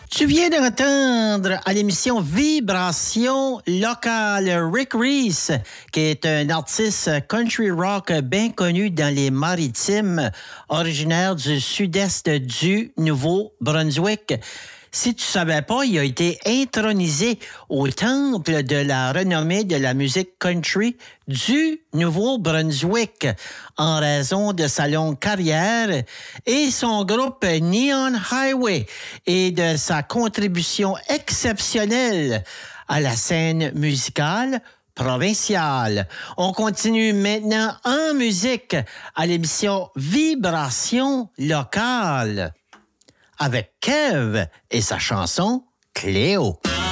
Tu viens d'entendre à l'émission Vibration locale Rick Reese, qui est un artiste country rock bien connu dans les Maritimes, originaire du sud-est du Nouveau-Brunswick. Si tu ne savais pas, il a été intronisé au temple de la renommée de la musique country du Nouveau-Brunswick en raison de sa longue carrière et son groupe Neon Highway et de sa contribution exceptionnelle à la scène musicale provinciale. On continue maintenant en musique à l'émission Vibration locale avec Kev et sa chanson Cléo.